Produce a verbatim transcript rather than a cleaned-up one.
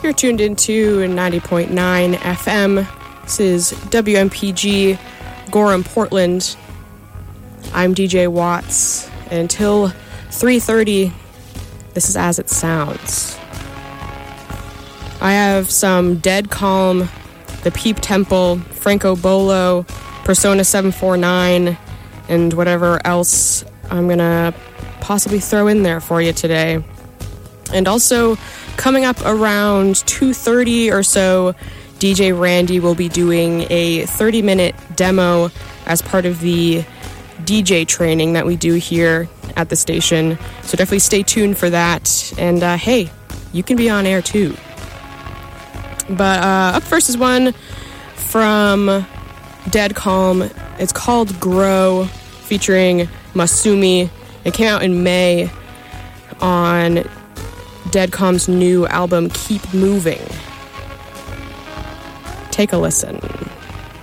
You're tuned into ninety point nine F M. This is W M P G, Gorham, Portland. I'm D J Watts. And until three thirty, this is As It Sounds. I have some Dead Calm, The Peep Temple, Franco Bolo, Persona seven forty-nine, and whatever else I'm gonna possibly throw in there for you today. And also, coming up around two thirty or so, D J Randy will be doing a thirty-minute demo as part of the D J training that we do here at the station. So definitely stay tuned for that. And uh, hey, you can be on air too. But uh, up first is one from Dead Calm. It's called Grow, featuring Masumi. It came out in May on Dead Calm's new album, Keep Moving. Take a listen.